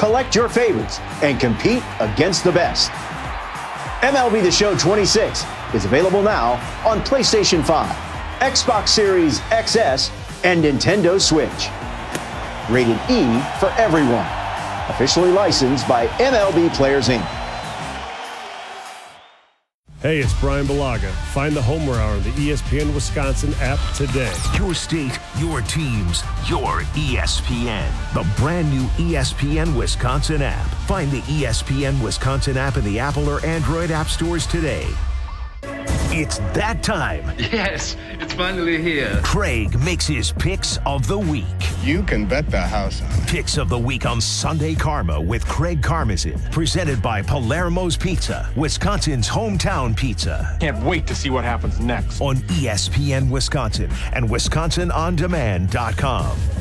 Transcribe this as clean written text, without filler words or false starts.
collect your favorites, and compete against the best. MLB The Show 26 is available now on PlayStation 5, Xbox Series XS, and Nintendo Switch. Rated E for everyone. Officially licensed by MLB Players Inc. Hey, it's Brian Balaga. Find the Homer Hour on the ESPN Wisconsin app today. Your state, your teams, your ESPN. The brand new ESPN Wisconsin app. Find the ESPN Wisconsin app in the Apple or Android app stores today. It's that time. Yes, it's finally here. Craig makes his picks of the week. You can bet the house on it. Picks of the week on Sunday Karma with Craig Karmazin. Presented by Palermo's Pizza, Wisconsin's hometown pizza. Can't wait to see what happens next. On ESPN Wisconsin and WisconsinOnDemand.com.